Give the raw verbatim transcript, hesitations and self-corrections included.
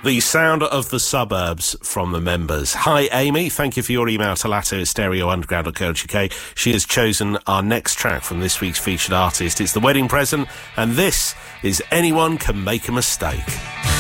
The sound of the suburbs from the members. Hi, Amy. Thank you for your email to Latto at stereo underground dot co dot uk. She has chosen our next track from this week's featured artist. It's The Wedding Present, and this is Anyone Can Make a Mistake.